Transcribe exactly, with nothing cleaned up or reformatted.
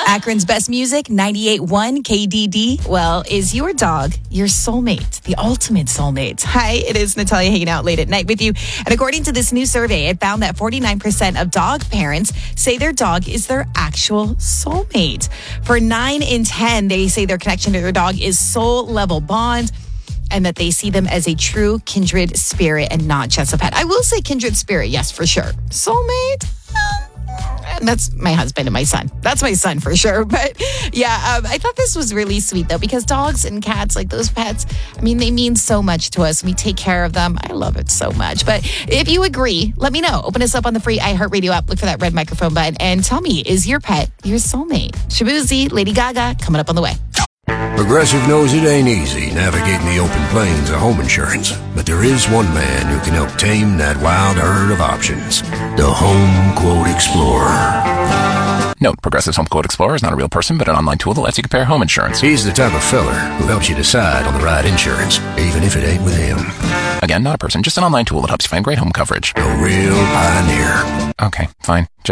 Akron's best music, ninety-eight point one K D D. Well, is your dog your soulmate, the ultimate soulmate? Hi, it is Natalia hanging out late at night with you. And according to this new survey, it found that forty-nine percent of dog parents say their dog is their actual soulmate. For nine in ten, they say their connection to their dog is soul-level bond, and that they see them as a true kindred spirit and not just a pet. I will say kindred spirit, yes, for sure. Soulmate? Um, that's my husband and my son. That's my son for sure. But yeah, um, I thought this was really sweet though, because dogs and cats, like those pets, I mean, they mean so much to us. We take care of them. I love it so much. But if you agree, let me know. Open us up on the free iHeartRadio app. Look for that red microphone button and tell me, is your pet your soulmate? Shabuzi, Lady Gaga, coming up on the way. Progressive knows it ain't easy navigating the open plains of home insurance, but there is one man who can help tame that wild herd of options. The Home Quote Explorer. Note, Progressive's Home Quote Explorer is not a real person, but an online tool that lets you compare home insurance. He's the type of feller who helps you decide on the right insurance, even if it ain't with him. Again, not a person, just an online tool that helps you find great home coverage. A real pioneer. Okay, fine. Just